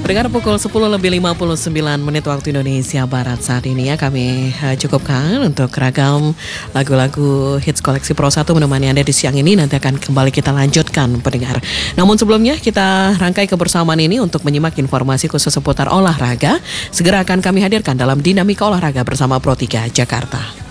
Pendengar pukul 10:59 waktu Indonesia Barat saat ini ya kami cukupkan untuk ragam lagu-lagu hits koleksi Pro 1 menemani Anda di siang ini. Nanti akan kembali kita lanjutkan pendengar. Namun sebelumnya kita rangkai kebersamaan ini untuk menyimak informasi khusus seputar olahraga. Segera akan kami hadirkan dalam Dinamika Olahraga bersama Pro 3 Jakarta.